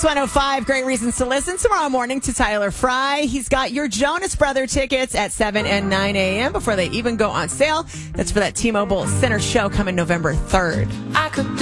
Kicks 105, great reasons to listen tomorrow morning to Tyler Fry. He's got your Jonas Brother tickets at 7 and 9 a.m. before they even go on sale. That's for that T-Mobile Center show coming November 3rd. I could be